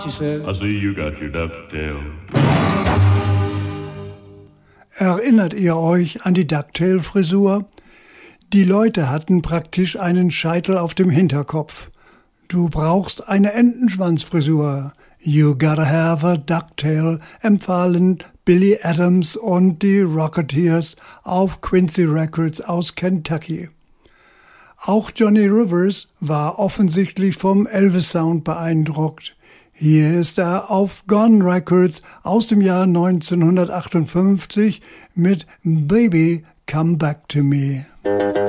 she said. I see you got your ducktail. Erinnert ihr euch an die Ducktail-Frisur? Die Leute hatten praktisch einen Scheitel auf dem Hinterkopf. Du brauchst eine Entenschwanzfrisur. You gotta have a ducktail, empfahlen Billy Adams und die Rocketeers auf Quincy Records aus Kentucky. Auch Johnny Rivers war offensichtlich vom Elvis-Sound beeindruckt. Hier ist er auf Gone Records aus dem Jahr 1958 mit Baby Come Back to Me.